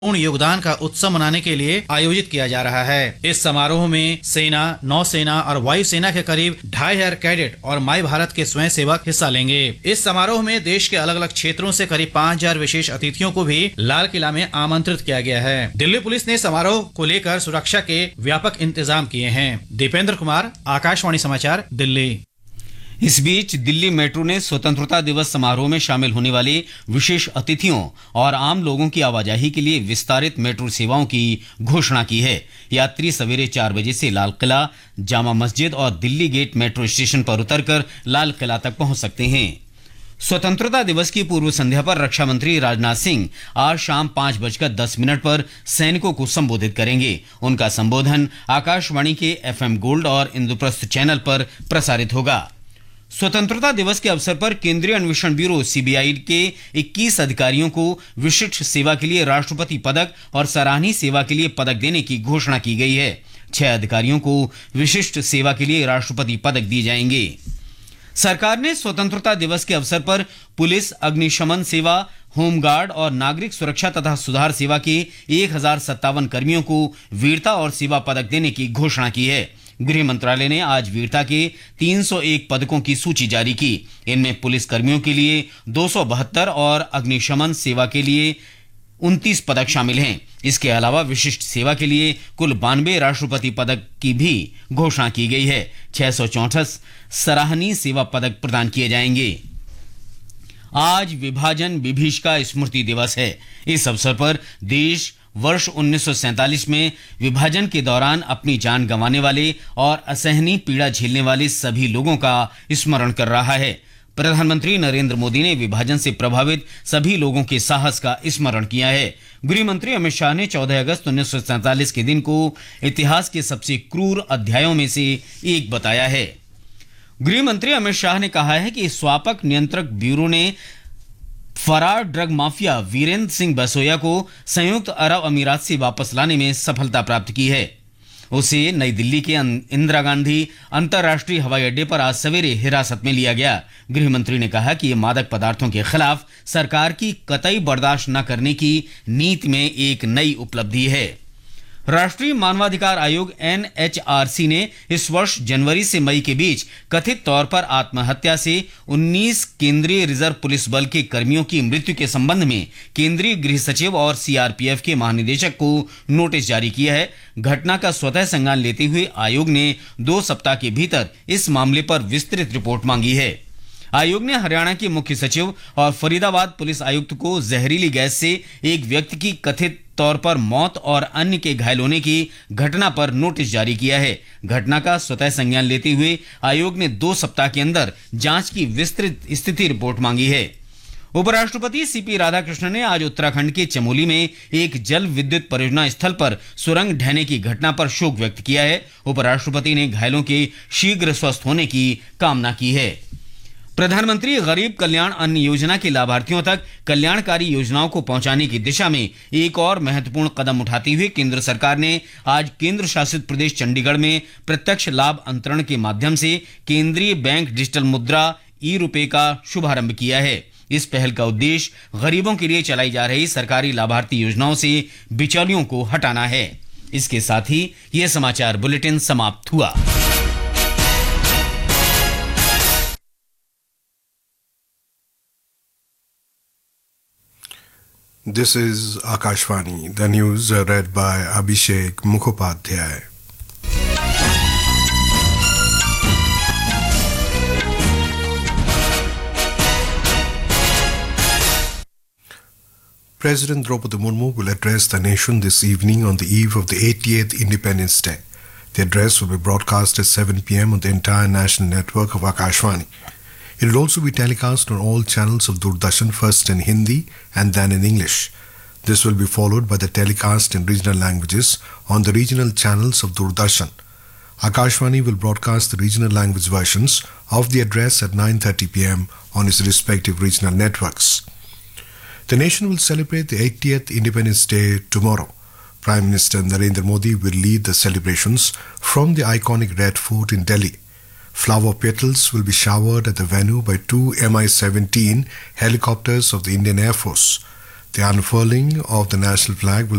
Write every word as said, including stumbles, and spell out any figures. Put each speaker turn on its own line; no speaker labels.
पूर्ण योगदान का उत्सव मनाने के लिए आयोजित किया जा रहा है। इस समारोह में सेना, नौसेना और वायुसेना के करीब ढाई हजार कैडेट और माई भारत के स्वयं सेवक हिस्सा लेंगे। इस समारोह में देश के अलग अलग क्षेत्रों से करीब पाँच हजार विशेष अतिथियों को भी लाल किला में आमंत्रित किया गया है। दिल्ली पुलिस ने समारोह को लेकर सुरक्षा के व्यापक इंतजाम किए हैं। दीपेंद्र कुमार, आकाशवाणी समाचार, दिल्ली।
इस बीच दिल्ली मेट्रो ने स्वतंत्रता दिवस समारोह में शामिल होने वाले विशेष अतिथियों और आम लोगों की आवाजाही के लिए विस्तारित मेट्रो सेवाओं की घोषणा की है। यात्री सवेरे चार बजे से लाल किला, जामा मस्जिद और दिल्ली गेट मेट्रो स्टेशन पर उतरकर लाल किला तक पहुंच सकते हैं। स्वतंत्रता दिवस की पूर्व संध्या पर रक्षा मंत्री राजनाथ सिंह आज शाम पांच बजकर दस मिनट पर सैनिकों को संबोधित करेंगे। उनका संबोधन आकाशवाणी के एफएम गोल्ड और इंद्रप्रस्थ चैनल पर प्रसारित होगा। स्वतंत्रता दिवस के अवसर पर केंद्रीय अन्वेषण ब्यूरो सीबीआई के इक्कीस अधिकारियों को विशिष्ट सेवा के लिए राष्ट्रपति पदक और सराहनीय सेवा के लिए पदक देने की घोषणा की गई है। छह अधिकारियों को विशिष्ट सेवा के लिए राष्ट्रपति पदक दिए जाएंगे। सरकार ने स्वतंत्रता दिवस के अवसर पर पुलिस, अग्निशमन सेवा, होमगार्ड और नागरिक सुरक्षा तथा सुधार सेवा के एक हजार सत्तावन कर्मियों को वीरता और सेवा पदक देने की घोषणा की है। गृह मंत्रालय ने आज वीरता के तीन सौ एक पदकों की सूची जारी की। इनमें पुलिस कर्मियों के लिए दो सौ बहत्तर और अग्निशमन सेवा के लिए उनतीस पदक शामिल हैं। इसके अलावा विशिष्ट सेवा के लिए कुल बानवे राष्ट्रपति पदक की भी घोषणा की गई है। छह सौ चौंसठ सराहनीय सेवा पदक प्रदान किए जाएंगे। आज विभाजन विभीषिका स्मृति दिवस है। इस अवसर पर देश वर्ष उन्नीस सौ सैंतालीस में विभाजन के दौरान अपनी जान गंवाने वाले और असहनीय पीड़ा झेलने वाले सभी लोगों का स्मरण कर रहा है। प्रधानमंत्री नरेंद्र मोदी ने विभाजन से प्रभावित सभी लोगों के साहस का स्मरण किया है। गृह मंत्री अमित शाह ने चौदह अगस्त उन्नीस सौ सैंतालीस के दिन को इतिहास के सबसे क्रूर अध्यायों में से एक बताया है। गृह मंत्री अमित शाह ने कहा है कि स्वापक नियंत्रक ब्यूरो ने फरार ड्रग माफिया वीरेंद्र सिंह बसोया को संयुक्त अरब अमीरात से वापस लाने में सफलता प्राप्त की है। उसे नई दिल्ली के इंदिरा गांधी अंतर्राष्ट्रीय हवाई अड्डे पर आज सवेरे हिरासत में लिया गया। गृह मंत्री ने कहा कि ये मादक पदार्थों के खिलाफ सरकार की कतई बर्दाश्त न करने की नीति में एक नई उपलब्धि है। राष्ट्रीय मानवाधिकार आयोग एन एच आर सी ने इस वर्ष जनवरी से मई के बीच कथित तौर पर आत्महत्या से उन्नीस केंद्रीय रिजर्व पुलिस बल के कर्मियों की मृत्यु के संबंध में केंद्रीय गृह सचिव और सी आर पी एफ के महानिदेशक को नोटिस जारी किया है। घटना का स्वतः संज्ञान लेते हुए आयोग ने दो सप्ताह के भीतर इस मामले पर विस्तृत रिपोर्ट मांगी है। आयोग ने हरियाणा के मुख्य सचिव और फरीदाबाद पुलिस आयुक्त को जहरीली गैस से एक व्यक्ति की कथित तौर पर मौत और अन्य के घायल होने की घटना पर नोटिस जारी किया है। घटना का स्वतः संज्ञान लेते हुए आयोग ने दो सप्ताह के अंदर जांच की विस्तृत स्थिति रिपोर्ट मांगी है। उपराष्ट्रपति सीपी राधाकृष्णन ने आज उत्तराखंड के चमोली में एक जल विद्युत परियोजना स्थल पर सुरंग ढहने की घटना पर शोक व्यक्त किया है। उपराष्ट्रपति ने घायलों के शीघ्र स्वस्थ होने की कामना की है। प्रधानमंत्री गरीब कल्याण अन्न योजना के लाभार्थियों तक कल्याणकारी योजनाओं को पहुंचाने की दिशा में एक और महत्वपूर्ण कदम उठाते हुए केंद्र सरकार ने आज केंद्र शासित प्रदेश चंडीगढ़ में प्रत्यक्ष लाभ अंतरण के माध्यम से केंद्रीय बैंक डिजिटल मुद्रा ई रुपए का शुभारंभ किया है। इस पहल का उद्देश्य गरीबों के लिए चलाई जा रही सरकारी लाभार्थी योजनाओं से बिचौलियों को हटाना है। इसके साथ ही यह समाचार बुलेटिन समाप्त हुआ।
This is Akashvani. The news are read by Abhishek Mukhopadhyay. President Draupadi Murmu will address the nation this evening on the eve of the eightieth Independence Day. The address will be broadcast at seven p m on the entire national network of Akashvani. It will also be telecast on all channels of Doordarshan, first in Hindi and then in English. This will be followed by the telecast in regional languages on the regional channels of Doordarshan. Akashvani will broadcast the regional language versions of the address at nine thirty p m on its respective regional networks. The nation will celebrate the eightieth Independence Day tomorrow. Prime Minister Narendra Modi will lead the celebrations from the iconic Red Fort in Delhi. Flower petals will be showered at the venue by two M I seventeen helicopters of the Indian Air Force. The unfurling of the national flag will